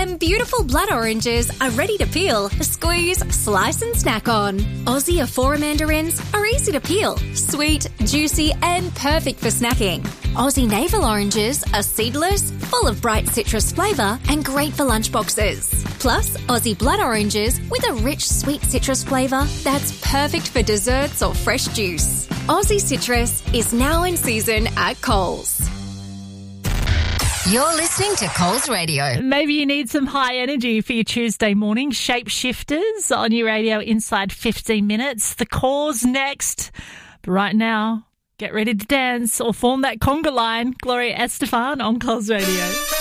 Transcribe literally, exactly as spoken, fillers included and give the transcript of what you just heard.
and beautiful blood oranges are ready to peel, squeeze, slice and snack on. Aussie Afora mandarins are easy to peel, sweet, juicy and perfect for snacking. Aussie navel oranges are seedless, full of bright citrus flavour and great for lunchboxes. Plus, Aussie blood oranges with a rich sweet citrus flavour that's perfect for desserts or fresh juice. Aussie Citrus is now in season at Coles. You're listening to Coles Radio. Maybe you need some high energy for your Tuesday morning. Shapeshifters on your radio inside fifteen minutes. The Cause next. But right now, get ready to dance or form that conga line. Gloria Estefan on Coles Radio.